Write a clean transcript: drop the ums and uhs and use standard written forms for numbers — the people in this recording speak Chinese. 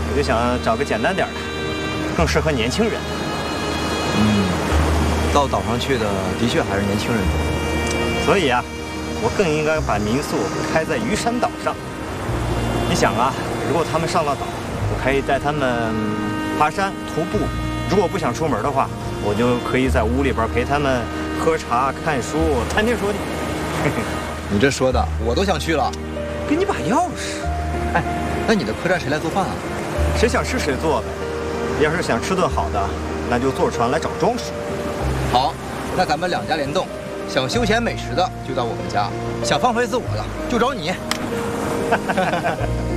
我就想找个简单点的，更适合年轻人。 到岛上去的的确还是年轻人多， 所以啊，我更应该把民宿开在鱼山岛上。你想啊，如果他们上了岛，我可以带他们爬山、徒步。如果不想出门的话，我就可以在屋里边陪他们喝茶、看书、谈天说地。 你这说的我都想去了。 给你把钥匙。 哎，那你的客栈谁来做饭啊？ 谁想吃谁做呗。要是想吃顿好的，那就坐船来找庄主。 好，那咱们2家联动，想休闲美食的就到我们家，想放飞自我的就找你。